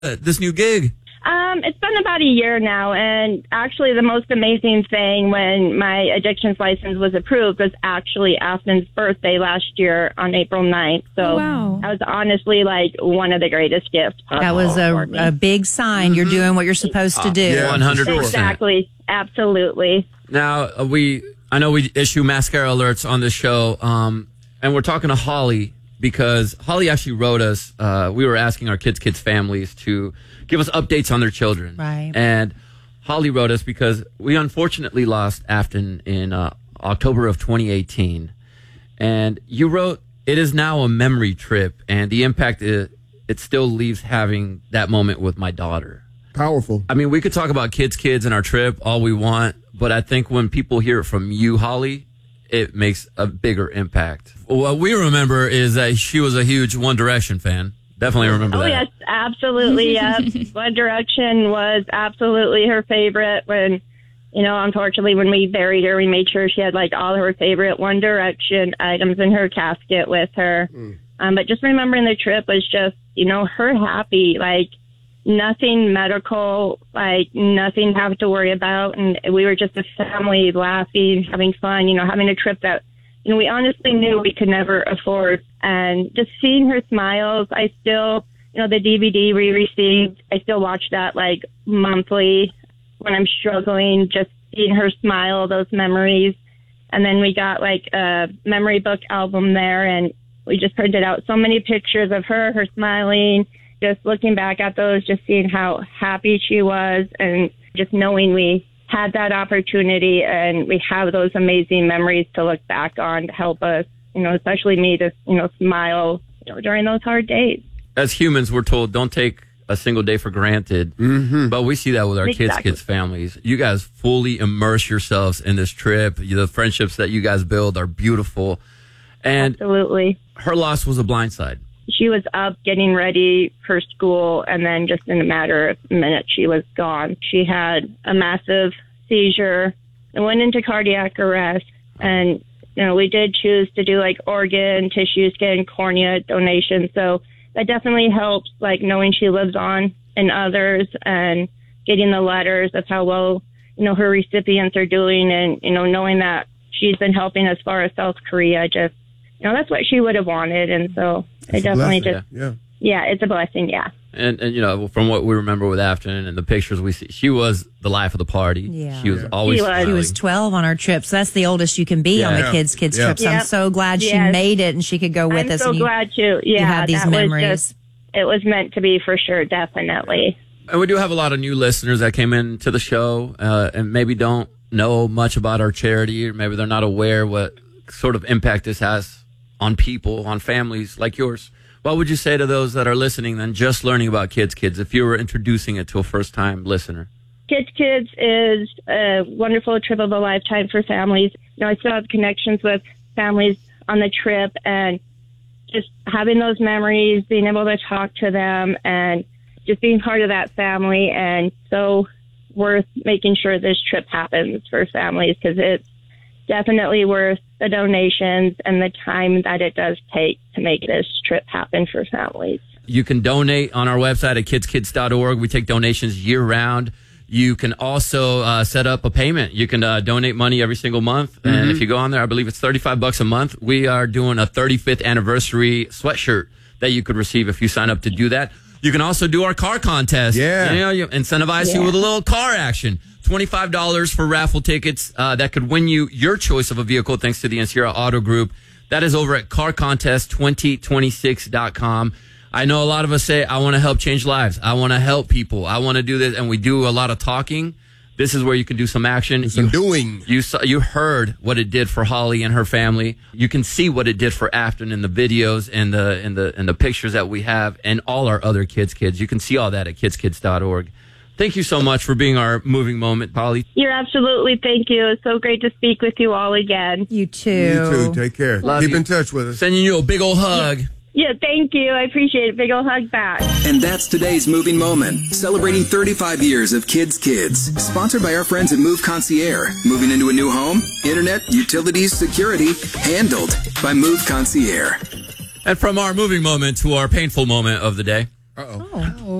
this new gig? It's been about a year now, and actually the most amazing thing when my addictions license was approved was actually Afton's birthday last year on April 9th. So that was honestly like one of the greatest gifts possible. That was a big sign. You're doing what you're supposed to do. Yeah, 100%. Exactly. Absolutely. Now, I know we issue mascara alerts on this show, and we're talking to Holly because Holly actually wrote us. We were asking our kids' families to give us updates on their children. Right. And Holly wrote us because we unfortunately lost Afton in October of 2018. And you wrote, "It is now a memory trip, and the impact it still leaves having that moment with my daughter." Powerful. I mean, we could talk about kids and our trip all we want, but I think when people hear it from you, Holly, it makes a bigger impact. What we remember is that she was a huge One Direction fan. Definitely remember that. Oh, yes, absolutely, yes. One Direction was absolutely her favorite. When, unfortunately, when we buried her, we made sure she had, like, all her favorite One Direction items in her casket with her. But just remembering the trip was just, her happy, like, nothing medical, like, nothing to have to worry about. And we were just a family laughing, having fun, having a trip that, we honestly knew we could never afford. And just seeing her smiles, I still, the DVD we received, I still watch that like monthly when I'm struggling, just seeing her smile, those memories. And then we got like a memory book album there, and we just printed out so many pictures of her smiling, just looking back at those, just seeing how happy she was, and just knowing we had that opportunity and we have those amazing memories to look back on to help us, especially me to, smile during those hard days. As humans, we're told don't take a single day for granted, but we see that with our kids' families. You guys fully immerse yourselves in this trip. The friendships that you guys build are beautiful. And absolutely. Her loss was a blindside. She was up getting ready for school, and then just in a matter of minutes, she was gone. She had a massive seizure and went into cardiac arrest. And, we did choose to do like organ, tissue, skin, cornea donation. So that definitely helps, like knowing she lives on in others and getting the letters of how well, her recipients are doing, and, knowing that she's been helping as far as South Korea, just, that's what she would have wanted. And so it definitely it's a blessing. Yeah. And from what we remember with Afton and the pictures we see, she was the life of the party. Yeah. She was always smiling. She was 12 on our trip, so that's the oldest you can be on the kids trips. I'm so glad she made it and she could go with us. I'm so glad too. Yeah, you have these memories. It was meant to be for sure, definitely. And we do have a lot of new listeners that came into the show and maybe don't know much about our charity, or maybe they're not aware what sort of impact this has on people, on families like yours. What would you say to those that are listening then, just learning about Kids if you were introducing it to a first-time listener? Kids is a wonderful trip of a lifetime for families. I still have connections with families on the trip, and just having those memories, being able to talk to them, and just being part of that family, and so worth making sure this trip happens for families, because it's definitely worth the donations and the time that it does take to make this trip happen for families. You can donate on our website at kidskids.org. We take donations year-round. You can also set up a payment. You can donate money every single month. And if you go on there, I believe it's $35 a month. We are doing a 35th anniversary sweatshirt that you could receive if you sign up to do that. You can also do our car contest. Yeah. You incentivize you with a little car action. $25 for raffle tickets that could win you your choice of a vehicle thanks to the Encierra Auto Group. That is over at carcontest2026.com. I know a lot of us say, I want to help change lives. I want to help people. I want to do this. And we do a lot of talking. This is where you can do some action. Doing. You heard what it did for Holly and her family. You can see what it did for Afton in the videos and the pictures that we have, and all our other kids. You can see all that at kidskids.org. Thank you so much for being our moving moment, Holly. You're absolutely. Thank you. It's so great to speak with you all again. You too. You too. Take care. Keep in touch with us. Sending you a big old hug. Yeah, thank you. I appreciate it. Big ol' hug back. And that's today's Moving Moment, celebrating 35 years of Kids. Sponsored by our friends at Move Concierge. Moving into a new home? Internet, utilities, security, handled by Move Concierge. And from our moving moment to our painful moment of the day. Uh-oh.